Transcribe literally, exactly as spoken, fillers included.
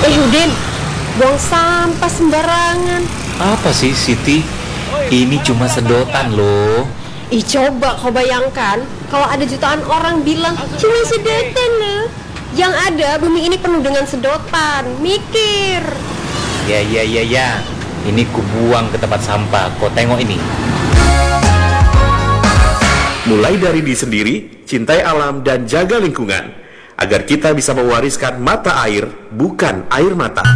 Eh Udin, buang sampah sembarangan. Apa sih Siti? Ini cuma sedotan loh. Ih coba kau bayangkan kalau ada jutaan orang bilang cuma sedotan loh. Yang ada bumi ini penuh dengan sedotan. Mikir. Ya ya ya ya. Ini kubuang ke tempat sampah. Kau tengok ini. Mulai dari diri sendiri, cintai alam dan jaga lingkungan, agar kita bisa mewariskan mata air, bukan air mata.